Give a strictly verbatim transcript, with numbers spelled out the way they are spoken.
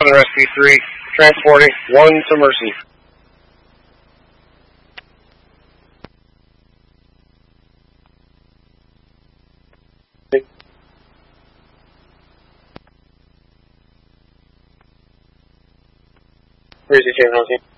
seven Rescue three, transporting one to Mercy. Mercy, Channel